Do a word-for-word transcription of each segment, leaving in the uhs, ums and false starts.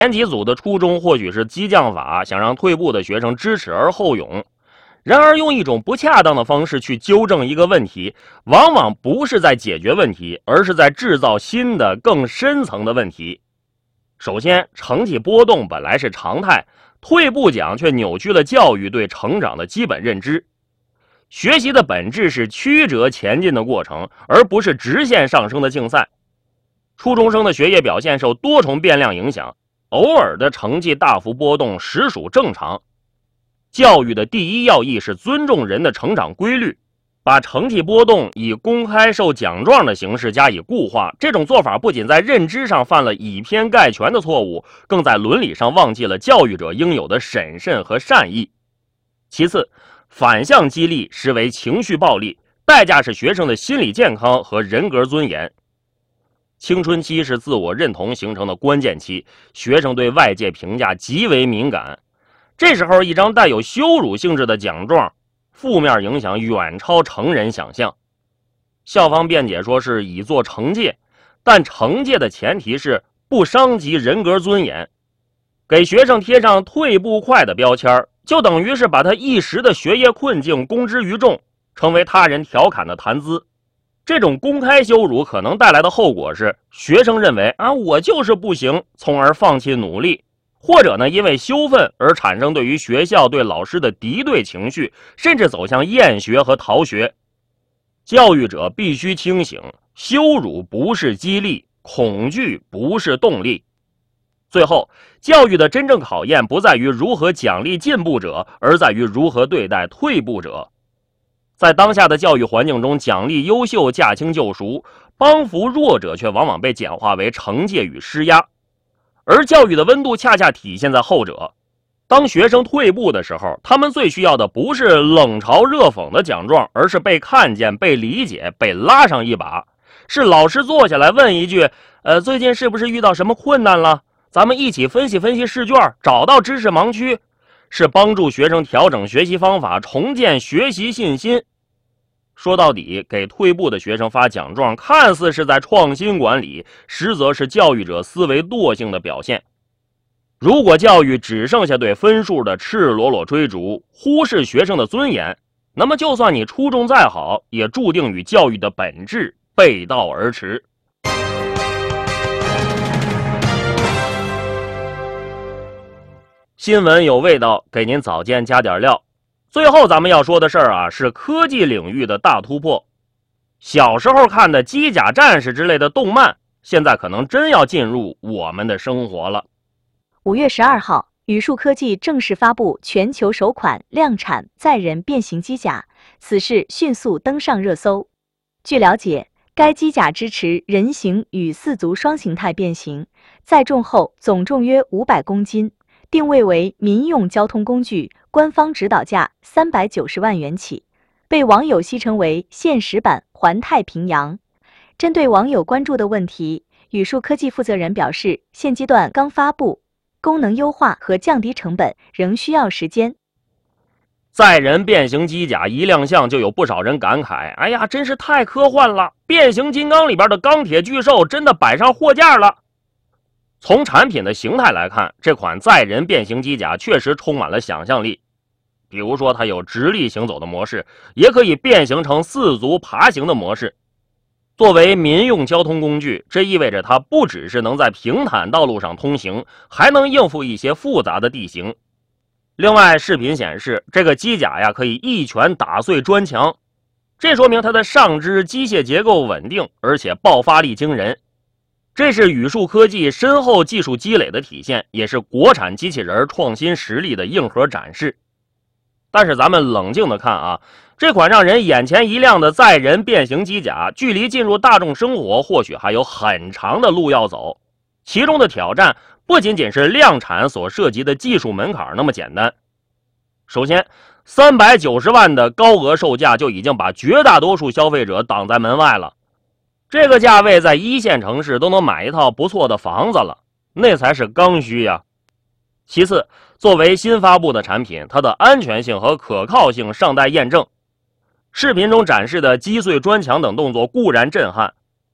前几组的初衷或许是激将法，想让退步的学生知耻而后勇。然而，用一种不恰当的方式去纠正一个问题，往往不是在解决问题，而是在制造新的、更深层的问题。首先，成绩波动本来是常态，退步奖却扭曲了教育对成长的基本认知。学习的本质是曲折前进的过程，而不是直线上升的竞赛。初中生的学业表现受多重变量影响，偶尔的成绩大幅波动实属正常。教育的第一要义是尊重人的成长规律，把成绩波动以公开授奖状的形式加以固化，这种做法不仅在认知上犯了以偏概全的错误，更在伦理上忘记了教育者应有的审慎和善意。其次，反向激励实为情绪暴力，代价是学生的心理健康和人格尊严。青春期是自我认同形成的关键期，学生对外界评价极为敏感。这时候，一张带有羞辱性质的奖状，负面影响远超成人想象。校方辩解说是以作惩戒，但惩戒的前提是不伤及人格尊严。给学生贴上退步快的标签，就等于是把他一时的学业困境公之于众，成为他人调侃的谈资。这种公开羞辱可能带来的后果是，学生认为啊我就是不行，从而放弃努力。或者呢，因为羞愤而产生对于学校对老师的敌对情绪，甚至走向厌学和逃学。教育者必须清醒，羞辱不是激励，恐惧不是动力。最后，教育的真正考验不在于如何奖励进步者，而在于如何对待退步者。在当下的教育环境中，奖励优秀驾轻就熟，帮扶弱者却往往被简化为惩戒与施压。而教育的温度恰恰体现在后者。当学生退步的时候，他们最需要的不是冷嘲热讽的奖状，而是被看见、被理解、被拉上一把。是老师坐下来问一句：呃，最近是不是遇到什么困难了？咱们一起分析分析试卷，找到知识盲区。是帮助学生调整学习方法，重建学习信心。说到底，给退步的学生发奖状，看似是在创新管理，实则是教育者思维惰性的表现。如果教育只剩下对分数的赤裸裸追逐，忽视学生的尊严，那么就算你初衷再好，也注定与教育的本质背道而驰。新闻有味道，给您早间加点料。最后咱们要说的事儿啊，是科技领域的大突破。小时候看的机甲战士之类的动漫，现在可能真要进入我们的生活了。 五月十二号，宇树科技正式发布全球首款量产载人变形机甲，此事迅速登上热搜。据了解，该机甲支持人形与四足双形态变形，载重后总重约五百公斤，定位为民用交通工具，官方指导价三百九十万元起，被网友戏称为现实版环太平洋。针对网友关注的问题，宇树科技负责人表示，现阶段刚发布，功能优化和降低成本仍需要时间。 载人变形机甲一亮相，就有不少人感慨，哎呀，真是太科幻了，变形金刚里边的钢铁巨兽真的摆上货架了。从产品的形态来看，这款载人变形机甲确实充满了想象力。比如说，它有直立行走的模式，也可以变形成四足爬行的模式。作为民用交通工具，这意味着它不只是能在平坦道路上通行，还能应付一些复杂的地形。另外，视频显示，这个机甲呀可以一拳打碎砖墙，这说明它的上肢机械结构稳定，而且爆发力惊人。这是宇树科技深厚技术积累的体现，也是国产机器人创新实力的硬核展示。但是咱们冷静的看啊，这款让人眼前一亮的载人变形机甲，距离进入大众生活或许还有很长的路要走。其中的挑战不仅仅是量产所涉及的技术门槛那么简单。首先，三百九十万的高额售价就已经把绝大多数消费者挡在门外了。这个价位在一线城市都能买一套不错的房子了，那才是刚需呀。其次，作为新发布的产品，它的安全性和可靠性尚待验证。视频中展示的击碎砖墙等动作固然震撼，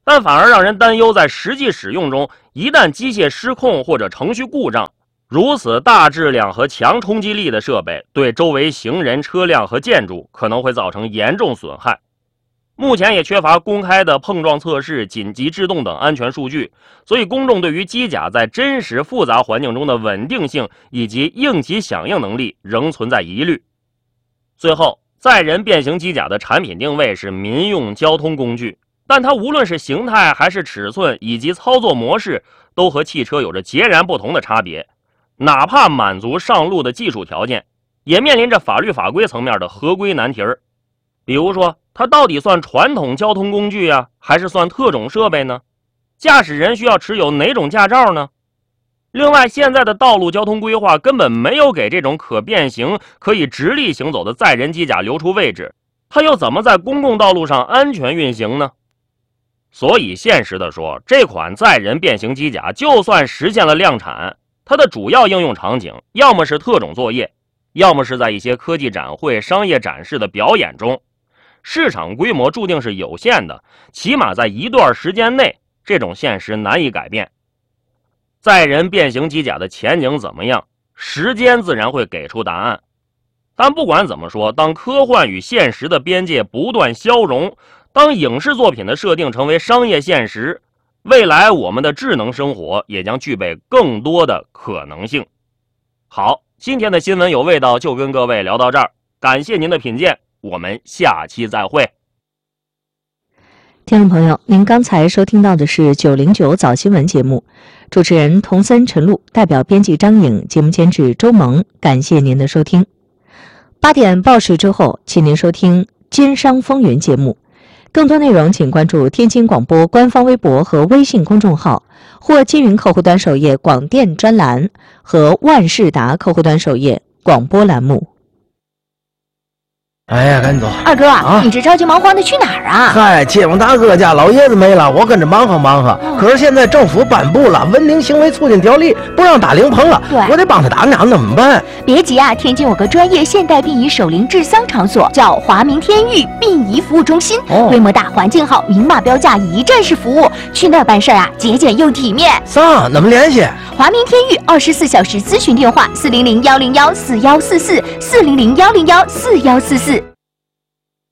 但反而让人担忧在实际使用中，一旦机械失控或者程序故障，如此大质量和强冲击力的设备对周围行人、车辆和建筑可能会造成严重损害。目前也缺乏公开的碰撞测试、紧急制动等安全数据，所以公众对于机甲在真实复杂环境中的稳定性以及应急响应能力仍存在疑虑。最后，载人变形机甲的产品定位是民用交通工具，但它无论是形态还是尺寸以及操作模式，都和汽车有着截然不同的差别。哪怕满足上路的技术条件，也面临着法律法规层面的合规难题儿。比如说，它到底算传统交通工具啊，还是算特种设备呢？驾驶人需要持有哪种驾照呢？另外，现在的道路交通规划根本没有给这种可变形、可以直立行走的载人机甲留出位置，它又怎么在公共道路上安全运行呢？所以，现实的说，这款载人变形机甲就算实现了量产，它的主要应用场景要么是特种作业，要么是在一些科技展会、商业展示的表演中。市场规模注定是有限的，起码在一段时间内，这种现实难以改变。载人变形机甲的前景怎么样？时间自然会给出答案。但不管怎么说，当科幻与现实的边界不断消融，当影视作品的设定成为商业现实，未来我们的智能生活也将具备更多的可能性。好，今天的新闻有味道就跟各位聊到这儿，感谢您的品鉴，我们下期再会。 听众朋友，您刚才收听到的是九零九早新闻节目，主持人童森、陈露，代表编辑张颖，节目监制周萌，感谢您的收听。八点报时之后，请您收听《经商风云》节目，更多内容请关注天津广播官方微博和微信公众号，或金云客户端首页广电专栏和万事达客户端首页广播栏目。 哎呀，赶紧走！ 二哥啊， 你这着急忙慌的去哪儿啊？ 嗨，街坊大哥家老爷子没了，我跟着忙活忙活。 嗯、 可是现在政府颁布了《文明行为促进条例》，不让打灵棚了， 对， 我得帮他打打，怎么办？ 别急啊，天津有个专业现代殡仪守灵治丧场所，叫华明天域殡仪服务中心， 哦、 规模大，环境好，明码标价，一站式服务。去那儿办事啊，节俭又体面。 啥？怎么联系？ 华明天域二十四小时咨询电话：四零零幺零幺四幺四四，四零零幺零幺四幺四四。